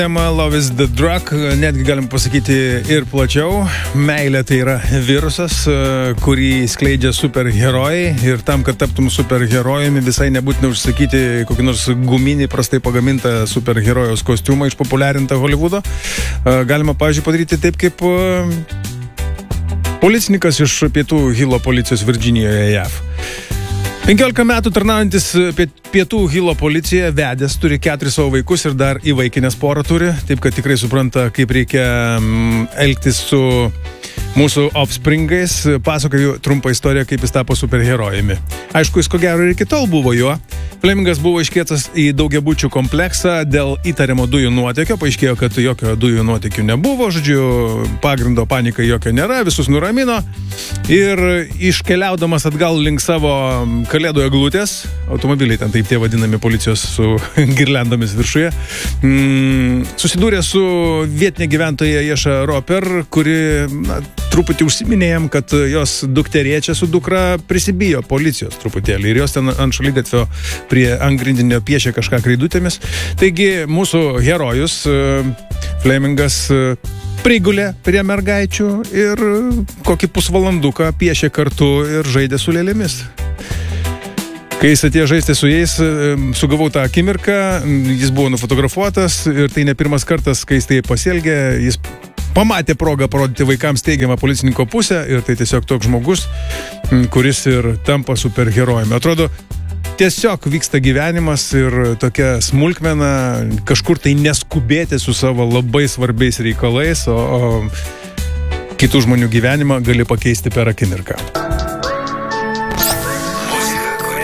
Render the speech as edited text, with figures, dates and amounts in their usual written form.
Love is the drug, netgi galim pasakyti ir plačiau. Meilė tai yra virusas, kurį skleidžia superherojai, ir tam, kad taptum superherojumi, visai nebūtina užsakyti kokį nors guminį, prastai pagamintą superherojos kostiumą išpopuliarintą Hollywoodo. Galima, pavyzdžiui, padaryti taip, kaip policininkas iš Pietų Hilo policijos Virdžinijoje, JAV. 15 metų tarnaujantis Pietų Hilo policija, vedęs, turi 4 savo vaikus ir dar įvaikinęs porą turi, taip kad tikrai supranta, kaip reikia elgtis su mūsų offspringais. Pasakoju trumpą istoriją, kaip jis tapo superherojumi. Aišku, jis ko gero ir iki tol buvo juo. Flemingas buvo iškvietas į daugiabučių kompleksą dėl įtariamo dujų nuotėkio. Paaiškėjo, kad jokio dujų nuotėkių nebuvo, žodžiu, pagrindo panikai jokio nėra, visus nuramino. Ir iškeliaudamas atgal link savo kalėdų eglutės, automobiliai ten taip tie vadinami policijos su girliandomis viršuje, susidūrė su vietinė gyventoja Ješa Roper, kuri truputį užsiminėjom, kad jos dukterėčia su dukra prisibijo policijos truputėlį ir jos ten ant šaligatvio prie grindinio piešė kažką kreidutėmis. Taigi mūsų herojus Flemingas prigulė prie mergaičių ir kokį pusvalanduką piešė kartu ir žaidė su lėlėmis. Kai jis atėjo žaisti su jais, sugavau tą akimirką, jis buvo nufotografuotas ir tai ne pirmas kartas, kai jis tai pasielgė, jis pamatė progą parodyti vaikams teigiamą policininko pusę ir tai tiesiog toks žmogus, kuris ir tampa superherojumi. Atrodo, tiesiog vyksta gyvenimas ir tokia smulkmena, kažkur tai neskubėti su savo labai svarbiais reikalais, o kitų žmonių gyvenimą gali pakeisti per akimirką.